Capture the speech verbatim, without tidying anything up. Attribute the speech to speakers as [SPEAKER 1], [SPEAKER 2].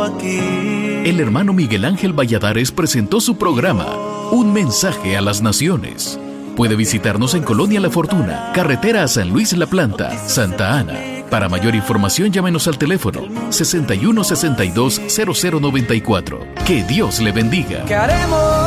[SPEAKER 1] aquí.
[SPEAKER 2] El hermano Miguel Ángel Valladares presentó su programa Un Mensaje a las Naciones. Puede visitarnos en Colonia La Fortuna, carretera a San Luis La Planta, Santa Ana. Para mayor información, llámenos al teléfono sesenta y uno sesenta y dos cero cero noventa y cuatro. Que Dios le bendiga.
[SPEAKER 1] ¿Qué haremos?